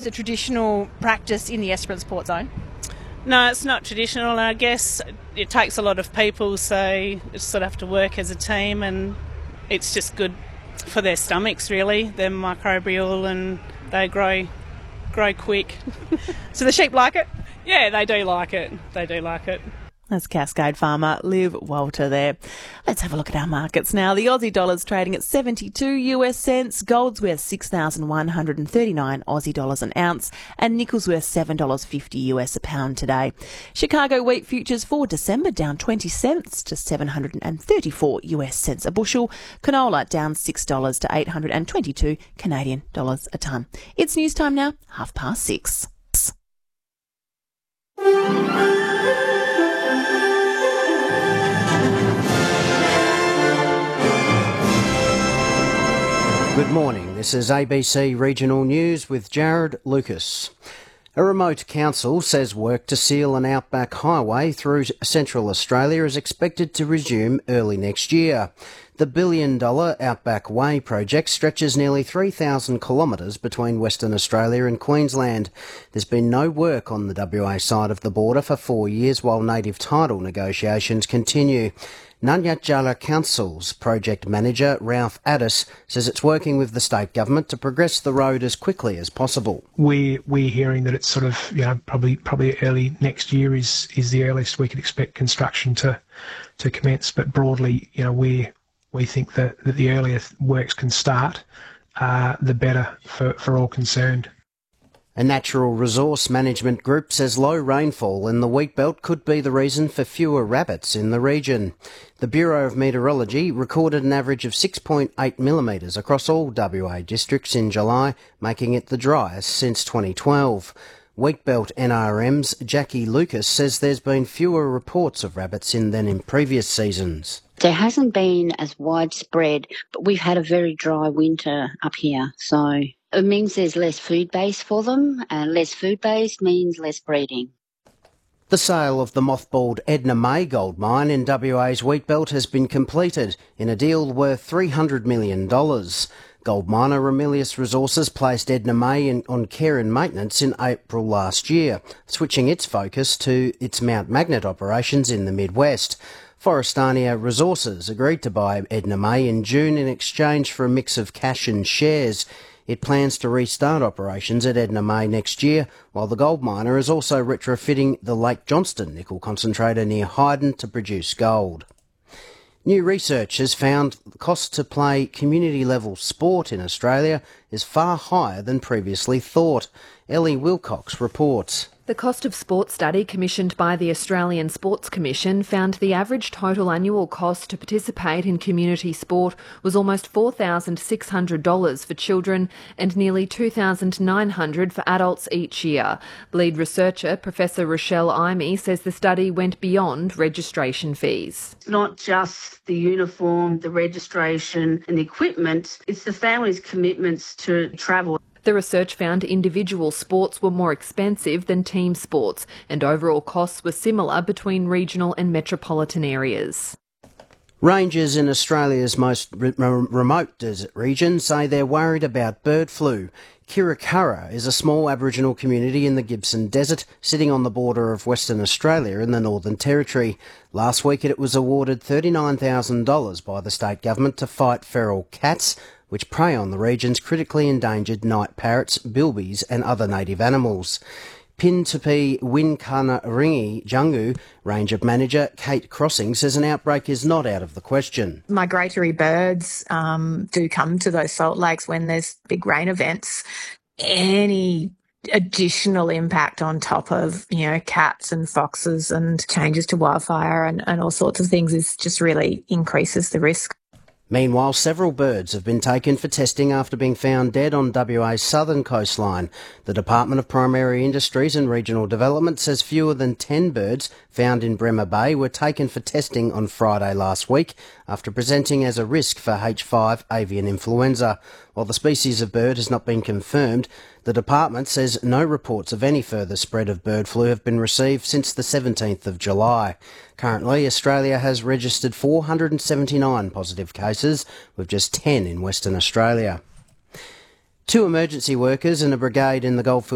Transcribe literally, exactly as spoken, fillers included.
a traditional practice in the Esperance Port Zone? No, it's not traditional. I guess it takes a lot of people, so you sort of have to work as a team, and it's just good for their stomachs, really. They're microbial and they grow grow quick. So the sheep like it? Yeah, they do like it. They do like it. That's Cascade farmer Liv Walter there. Let's have a look at our markets now. The Aussie dollar's trading at seventy-two US cents. Gold's worth six thousand one hundred thirty-nine Aussie dollars an ounce. And nickel's worth seven dollars fifty US a pound today. Chicago wheat futures for December down twenty cents to seven hundred thirty-four US cents a bushel. Canola down six dollars to eight hundred twenty-two Canadian dollars a tonne. It's news time now, half past six. Good morning, this is A B C Regional News with Jared Lucas. A remote council says work to seal an outback highway through Central Australia is expected to resume early next year. The billion dollar Outback Way project stretches nearly three thousand kilometres between Western Australia and Queensland. There's been no work on the W A side of the border for four years while native title negotiations continue. Nunyatjala Council's project manager, Ralph Addis, says it's working with the state government to progress the road as quickly as possible. We, we're hearing that it's sort of, you know, probably probably early next year is, is the earliest we could expect construction to to commence. But broadly, you know, we we think that, that the earlier works can start, uh, the better for, for all concerned. A natural resource management group says low rainfall in the wheat belt could be the reason for fewer rabbits in the region. The Bureau of Meteorology recorded an average of six point eight millimetres across all W A districts in July, making it the driest since twenty twelve. Wheatbelt N R M's Jackie Lucas says there's been fewer reports of rabbits in than in previous seasons. There hasn't been as widespread, but we've had a very dry winter up here, so it means there's less food base for them, and less food base means less breeding. The sale of the mothballed Edna May gold mine in W A's wheatbelt has been completed in a deal worth three hundred million dollars. Gold miner Ramelius Resources placed Edna May in, on care and maintenance in April last year, switching its focus to its Mount Magnet operations in the Midwest. Forestania Resources agreed to buy Edna May in June in exchange for a mix of cash and shares. It plans to restart operations at Edna May next year, while the gold miner is also retrofitting the Lake Johnston nickel concentrator near Hyden to produce gold. New research has found the cost to play community-level sport in Australia is far higher than previously thought. Ellie Wilcox reports. The cost of sport study commissioned by the Australian Sports Commission found the average total annual cost to participate in community sport was almost four thousand six hundred dollars for children and nearly two thousand nine hundred dollars for adults each year. Lead researcher Professor Rochelle Imey says the study went beyond registration fees. It's not just the uniform, the registration and the equipment, it's the family's commitments to travel. The research found individual sports were more expensive than team sports, and overall costs were similar between regional and metropolitan areas. Rangers in Australia's most re- remote desert region say they're worried about bird flu. Kirakara is a small Aboriginal community in the Gibson Desert, sitting on the border of Western Australia in the Northern Territory. Last week it was awarded thirty-nine thousand dollars by the state government to fight feral cats, which prey on the region's critically endangered night parrots, bilbies and other native animals. Pintupi Winkanaringi Jungu Ranger Manager Kate Crossing says an outbreak is not out of the question. Migratory birds um, do come to those salt lakes when there's big rain events. Any additional impact on top of, you know, cats and foxes and changes to wildfire and, and all sorts of things is just really increases the risk. Meanwhile, several birds have been taken for testing after being found dead on W A's southern coastline. The Department of Primary Industries and Regional Development says fewer than ten birds found in Bremer Bay were taken for testing on Friday last week after presenting as a risk for H five avian influenza. While the species of bird has not been confirmed, the department says no reports of any further spread of bird flu have been received since the seventeenth of July. Currently, Australia has registered four hundred seventy-nine positive cases, with just ten in Western Australia. Two emergency workers and a brigade in the Goldfields